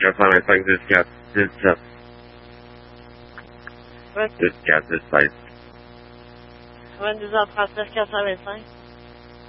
You're fine, I think this cat, Ouais. this cat, this site. 22h39, 425.